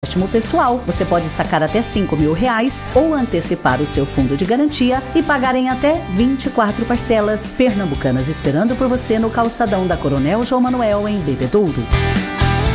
empréstimo pessoal. Você pode sacar até R$5.000 ou antecipar o seu fundo de garantia e pagar em até 24 parcelas. Pernambucanas esperando por você no calçadão da Coronel João Manuel, em Bebedouro.